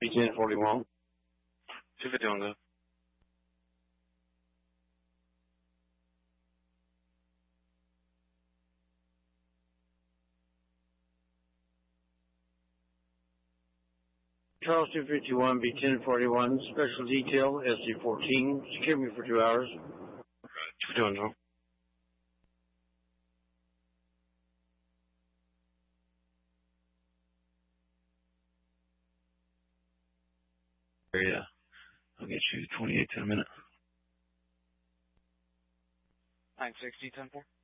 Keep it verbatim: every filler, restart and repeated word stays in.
ten forty-one. two fifty-one, go. Charles two fifty-one, B ten forty-one, special detail, S D fourteen, secure me for two hours. two fifty-one, Joe. Yeah, I'll get you twenty-eight in a minute. nine sixty, ten four.